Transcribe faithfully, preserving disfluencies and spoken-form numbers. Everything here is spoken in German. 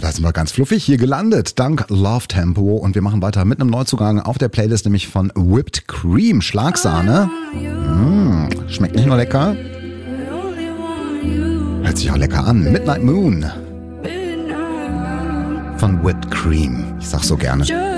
Da sind wir ganz fluffig hier gelandet, dank Love Tempo. Und wir machen weiter mit einem Neuzugang auf der Playlist, nämlich von Whipped Cream, Schlagsahne. Mmh, schmeckt nicht nur lecker, hört sich auch lecker an. Midnight Moon von Whipped Cream. Ich sag's so gerne.